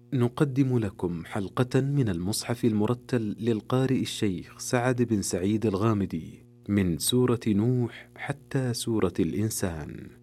نقدم لكم حلقة من المصحف المرتل للقارئ الشيخ سعد بن سعيد الغامدي من سورة نوح حتى سورة الإنسان.